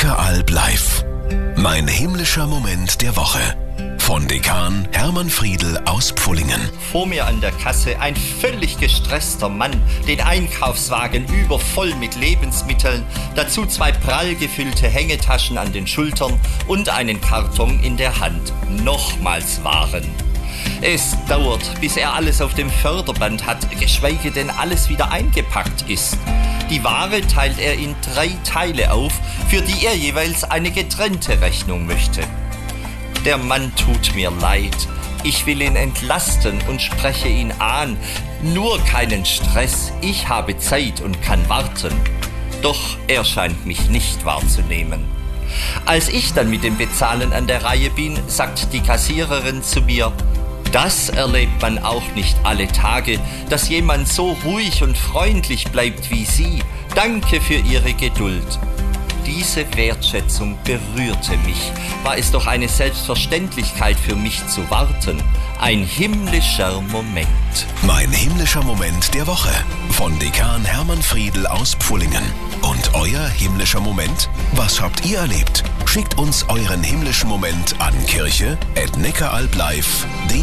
Neckaralb live. Mein himmlischer Moment der Woche. Von Dekan Hermann Friedl aus Pfullingen. Vor mir an der Kasse ein völlig gestresster Mann, den Einkaufswagen übervoll mit Lebensmitteln, dazu 2 prall gefüllte Hängetaschen an den Schultern und einen Karton in der Hand. Nochmals Waren. Es dauert, bis er alles auf dem Förderband hat, geschweige denn alles wieder eingepackt ist. Die Ware teilt er in 3 Teile auf, für die er jeweils eine getrennte Rechnung möchte. Der Mann tut mir leid. Ich will ihn entlasten und spreche ihn an. Nur keinen Stress, ich habe Zeit und kann warten. Doch er scheint mich nicht wahrzunehmen. Als ich dann mit dem Bezahlen an der Reihe bin, sagt die Kassiererin zu mir: Das erlebt man auch nicht alle Tage, dass jemand so ruhig und freundlich bleibt wie Sie. Danke für Ihre Geduld. Diese Wertschätzung berührte mich. War es doch eine Selbstverständlichkeit für mich zu warten. Ein himmlischer Moment. Mein himmlischer Moment der Woche. Von Dekan Hermann Friedl aus Pfullingen. Und euer himmlischer Moment? Was habt ihr erlebt? Schickt uns euren himmlischen Moment an kirche@neckaralblive.de.